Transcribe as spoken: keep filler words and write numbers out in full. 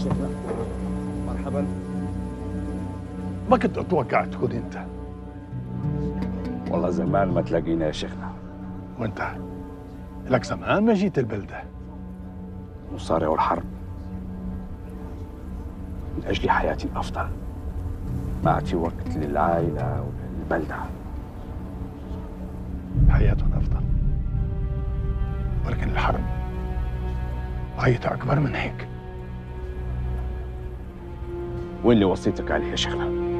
شيخنا. مرحبا. ما كنت اتوقع تكون انت. والله زمان ما تلاقينا يا شيخنا. وانت لك زمان ما جيت البلده. مصارع الحرب من اجل حياه افضل، ما عاد في وقت للعائله وللبلده. حياة افضل، ولكن الحرب غايتها اكبر من هيك. وين اللي وصيتك عليه يا شيخنا؟